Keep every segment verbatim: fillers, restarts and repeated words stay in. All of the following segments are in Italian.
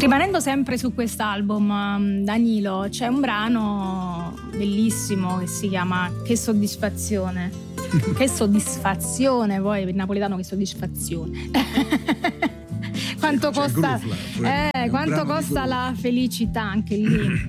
Rimanendo sempre su quest'album, Danilo, c'è un brano bellissimo che si chiama Che soddisfazione. Che soddisfazione, poi il napoletano che soddisfazione. Quanto C'è costa, groove, eh, quanto costa la felicità anche lì?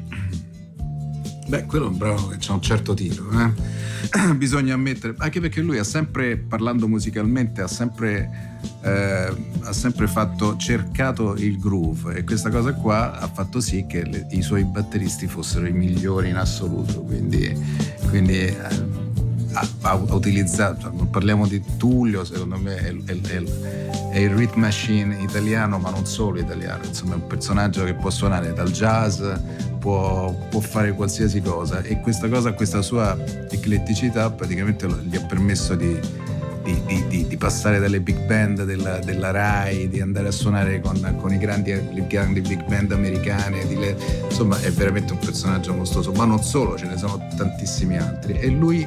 Beh, quello è un brano che c'ha un certo tiro, eh? Bisogna ammettere, anche perché lui ha sempre, parlando musicalmente, ha sempre, eh, ha sempre fatto, cercato il groove, e questa cosa qua ha fatto sì che le, i suoi batteristi fossero i migliori in assoluto, quindi, quindi eh, ha, ha utilizzato, non parliamo di Tullio, secondo me è, è, è, è il rhythm machine italiano, ma non solo italiano, insomma è un personaggio che può suonare dal jazz, Può, può fare qualsiasi cosa, e questa cosa, questa sua ecletticità praticamente gli ha permesso di, di, di, di, di passare dalle big band della, della Rai, di andare a suonare con, con i grandi, le grandi big band americane, di le, insomma è veramente un personaggio mostruoso, ma non solo, ce ne sono tantissimi altri. E lui,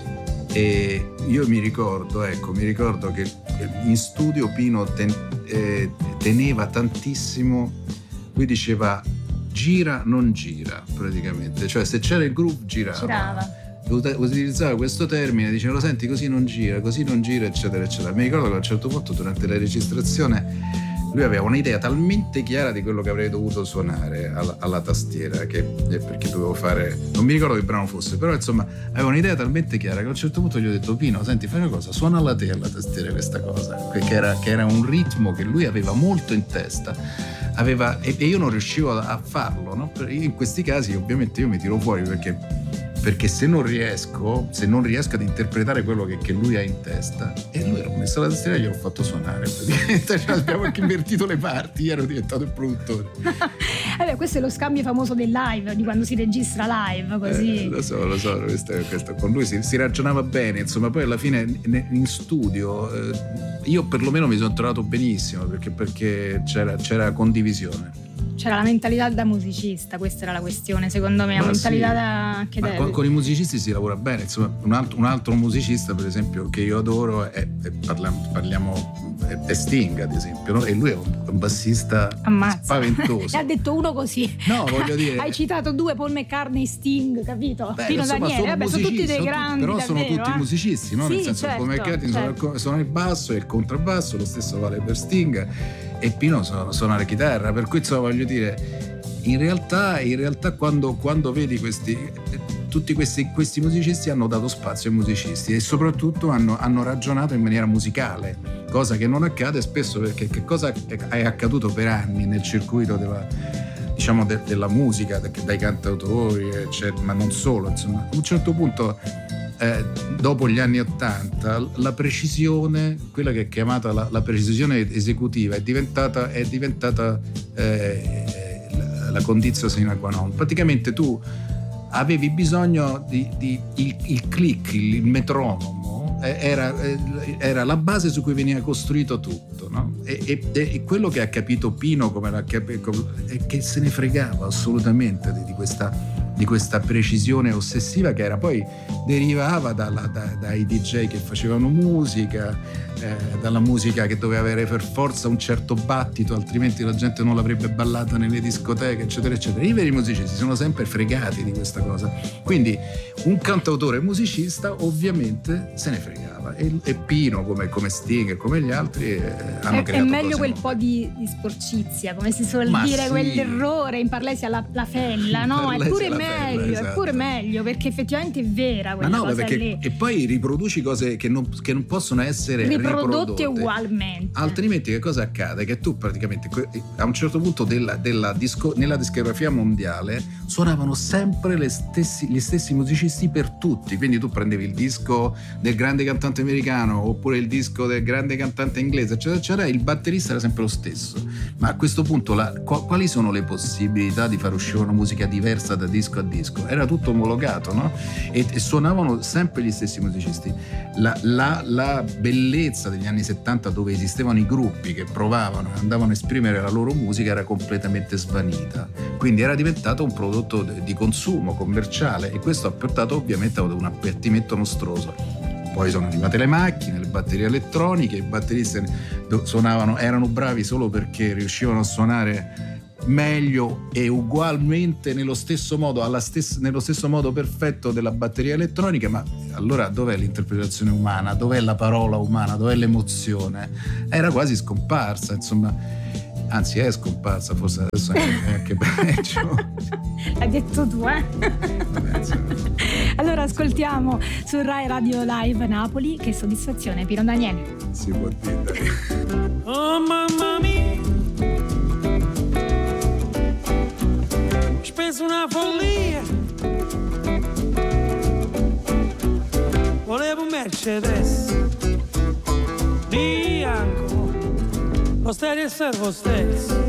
e io mi ricordo, ecco, mi ricordo che in studio Pino ten, eh, teneva tantissimo, lui diceva gira non gira, praticamente, cioè se c'era il groove girava, Girava. Utilizzava questo termine, diceva lo senti così non gira, così non gira, eccetera eccetera. Mi ricordo che a un certo punto durante la registrazione lui aveva un'idea talmente chiara di quello che avrei dovuto suonare alla, alla tastiera, che, perché dovevo fare, non mi ricordo che brano fosse, però insomma aveva un'idea talmente chiara che a un certo punto gli ho detto Pino, senti, fai una cosa, suonala te alla tastiera questa cosa, che era, che era un ritmo che lui aveva molto in testa, aveva, e, e io non riuscivo a, a farlo, no? In questi casi ovviamente io mi tiro fuori perché perché se non riesco se non riesco ad interpretare quello che, che lui ha in testa, e lui l'ho messo alla tastiera e gliel'ho fatto suonare praticamente. Cioè, abbiamo anche invertito le parti, io ero diventato il produttore. Vabbè, questo è lo scambio famoso del live, di quando si registra live così. Eh, lo so, lo so, questo, questo, con lui si, si ragionava bene, insomma. Poi alla fine in studio eh, io perlomeno mi sono trovato benissimo, perché, perché c'era, c'era condivisione. C'era la mentalità da musicista, questa era la questione, secondo me, la Ma mentalità sì. da, anche Ma da... con, con i musicisti si lavora bene, insomma. Un altro, un altro musicista, per esempio, che io adoro è, è parliamo, parliamo è, è Sting, ad esempio, no? E lui è un, un bassista Ammazza. spaventoso. E ha detto uno così. No, voglio dire, hai citato due, Paul McCartney, Sting, capito? Beh, Pino insomma, Daniele, sono, vabbè, sono tutti dei sono grandi, però davvero, sono tutti eh? musicisti, no? Sì, Nel senso, certo, Paul McCartney certo. suona il basso e il contrabbasso, lo stesso vale per Sting, e Pino suona la chitarra, per cui insomma voglio dire, in realtà, in realtà quando, quando vedi questi, tutti questi, questi musicisti hanno dato spazio ai musicisti, e soprattutto hanno, hanno ragionato in maniera musicale, cosa che non accade spesso, perché che cosa è accaduto per anni nel circuito della, diciamo de, della musica, dai cantautori, eccetera, ma non solo, insomma. A un certo punto, eh, dopo gli anni ottanta, la precisione, quella che è chiamata la, la precisione esecutiva, è diventata, è diventata eh, la condizione sine qua non. Praticamente tu avevi bisogno di, di il, il click, il metronomo era, era la base su cui veniva costruito tutto, no? E, e, e quello che ha capito Pino come la, è che se ne fregava assolutamente di, di questa di questa precisione ossessiva, che era poi derivava dalla, da, dai D J che facevano musica, eh, dalla musica che doveva avere per forza un certo battito, altrimenti la gente non l'avrebbe ballata nelle discoteche, eccetera eccetera. I veri musicisti sono sempre fregati di questa cosa, quindi un cantautore musicista ovviamente se ne fregava, e, e Pino come, come Sting e come gli altri eh, hanno è, creato è meglio quel nuove. po' di, di sporcizia, come si suol Ma dire, sì. quell'errore in parlesi alla la fella, no? È pure meglio, fella, esatto. È pure meglio, perché effettivamente è vera quella Ma no, cosa perché, lì. e poi riproduci cose che non, che non possono essere riprodotte riprodotte ugualmente. Altrimenti che cosa accade? Che tu praticamente a un certo punto della, della disco, nella discografia mondiale suonavano sempre le stessi, gli stessi musicisti per tutti, quindi tu prendevi il disco del grande cantante americano oppure il disco del grande cantante inglese, eccetera eccetera, il batterista era sempre lo stesso. Ma a questo punto la, quali sono le possibilità di far uscire una musica diversa da disco a disco? Era tutto omologato, no? E, e suonavano sempre gli stessi musicisti. La, la, la bellezza degli anni settanta, dove esistevano i gruppi che provavano e andavano a esprimere la loro musica, era completamente svanita, quindi era diventato un prodotto di consumo commerciale, e questo ha portato ovviamente ad un appiattimento mostruoso. Poi sono arrivate le macchine, le batterie elettroniche, i batteristi suonavano, erano bravi solo perché riuscivano a suonare meglio e ugualmente nello stesso modo, alla stessa, nello stesso modo perfetto della batteria elettronica, ma allora dov'è l'interpretazione umana? Dov'è la parola umana? Dov'è l'emozione? Era quasi scomparsa, insomma, anzi è scomparsa, forse adesso è anche peggio. L'hai detto tu, eh? Allora ascoltiamo su Rai Radio Live Napoli Che soddisfazione, Pino Daniele. Si può dire, dai. Oh mamma mia, ho speso una follia, volevo un Mercedes bianco, lo stereo e servo stesso,